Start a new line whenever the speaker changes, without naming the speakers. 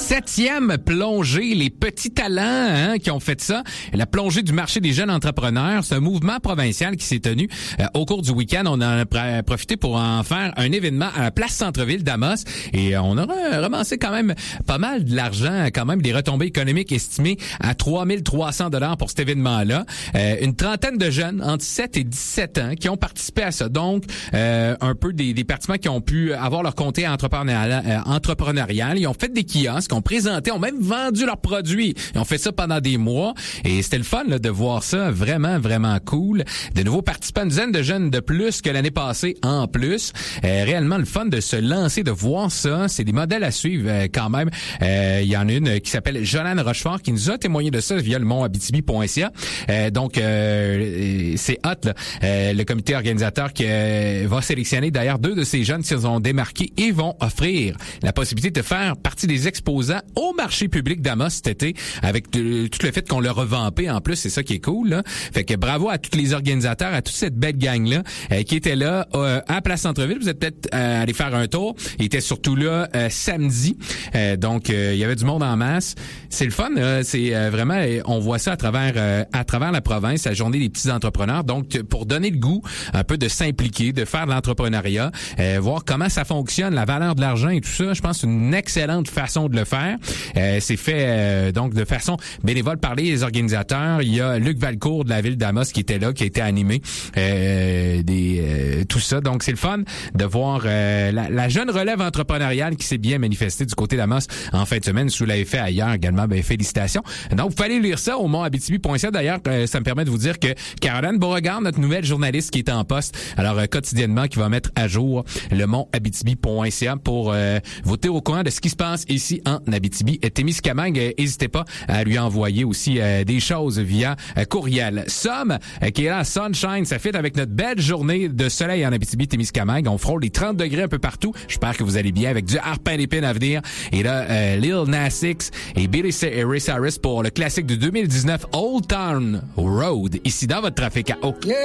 7e plongée, les petits talents qui ont fait ça. La plongée du marché des jeunes entrepreneurs, c'est un mouvement provincial qui s'est tenu au cours du week-end. On en a profité pour en faire un événement à la place Centre-Ville d'Amos et on aura ramassé quand même pas mal de l'argent, quand même des retombées économiques estimées à 3300 $ pour cet événement-là. Une trentaine de jeunes entre 7 et 17 ans qui ont participé à ça. Donc, un peu des participants qui ont pu avoir leur comté entrepreneurial. Ils ont fait des kiosques, ont présenté, ont même vendu leurs produits. Ils ont fait ça pendant des mois et c'était le fun là, de voir ça. Vraiment, vraiment cool. De nouveaux participants, une dizaine de jeunes de plus que l'année passée en plus. Réellement le fun de se lancer, de voir ça. C'est des modèles à suivre quand même. Il y en a une qui s'appelle Jolane Rochefort qui nous a témoigné de ça via le monthabitibi.ca. Donc, c'est hot là. Le comité organisateur qui va sélectionner d'ailleurs 2 de ces jeunes qui se sont démarqués et vont offrir la possibilité de faire partie des exposants au marché public d'Amos cet été avec tout le fait qu'on l'a revampé en plus, c'est ça qui est cool là. Fait que bravo à tous les organisateurs, à toute cette belle gang là qui était là à Place Centre-Ville. Vous êtes peut-être allés faire un tour. Ils étaient surtout là samedi. Donc il y avait du monde en masse. C'est le fun, c'est vraiment on voit ça à travers la province, la journée des petits entrepreneurs. Donc pour donner le goût un peu de s'impliquer, de faire de l'entrepreneuriat, voir comment ça fonctionne, la valeur de l'argent et tout ça, je pense que c'est une excellente façon de le faire. C'est fait donc de façon bénévole par les organisateurs. Il y a Luc Valcourt de la ville d'Amos qui était là, qui a été animé tout ça. Donc c'est le fun de voir la jeune relève entrepreneuriale qui s'est bien manifestée du côté d'Amos en fin de semaine. Si vous l'avez fait ailleurs également, ben félicitations. Donc vous pouvez aller lire ça au monthabitibi.ca. D'ailleurs, ça me permet de vous dire que Caroline Beauregard, notre nouvelle journaliste qui est en poste, alors quotidiennement qui va mettre à jour le monthabitibi.ca pour voter au courant de ce qui se passe ici en Abitibi et Témiscamingue. N'hésitez pas à lui envoyer aussi des choses via courriel. Somme qui est là, Sunshine, ça fit avec notre belle journée de soleil en Abitibi-Témiscamingue. On frôle les 30 degrés un peu partout. J'espère que vous allez bien avec du harpin d'épine à venir. Et là, Lil Nas X et Billy Ray Cyrus pour le classique de 2019 Old Town Road ici dans votre trafic à eau. Yeah.